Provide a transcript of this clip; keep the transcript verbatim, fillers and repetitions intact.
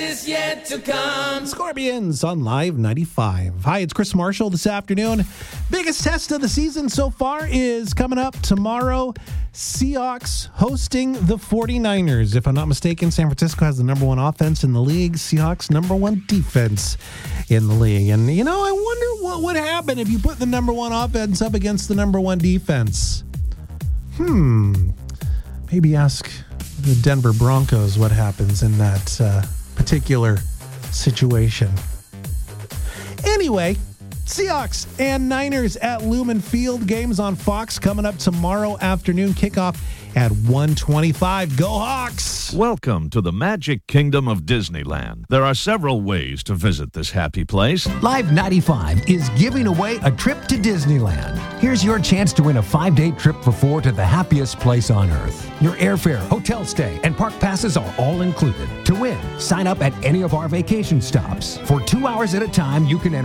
is yet to come. Scorpions on Live ninety-five. Hi, it's Chris Marshall this afternoon. Biggest test of the season so far is coming up tomorrow. Seahawks hosting the forty-niners. If I'm not mistaken, San Francisco has the number one offense in the league. Seahawks number one defense in the league. And, you know, I wonder what would happen if you put the number one offense up against the number one defense. Hmm. Maybe ask the Denver Broncos what happens in that uh, particular situation. Anyway, Seahawks and Niners at Lumen Field. Games on Fox coming up tomorrow afternoon. Kickoff at one twenty-five. Go Hawks! Welcome to the Magic Kingdom of Disneyland. There are several ways to visit this happy place. Live ninety-five is giving away a trip to Disneyland. Here's your chance to win a five-day trip for four to the happiest place on earth. Your airfare, hotel stay, and park passes are all included. To win, sign up at any of our vacation stops. For two hours at a time, you can enter